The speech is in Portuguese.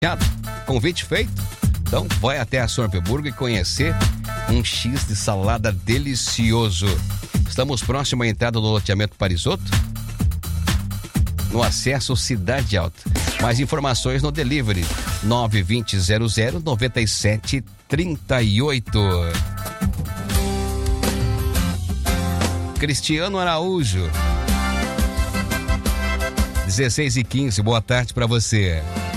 Convite feito? Então vai até a Sorpeburgo e conhecer um X de salada delicioso. Estamos próximo à entrada do loteamento Parisotto, no acesso Cidade Alta. Mais informações no delivery 920 9738. Cristiano Araújo, 16h15, boa tarde para você.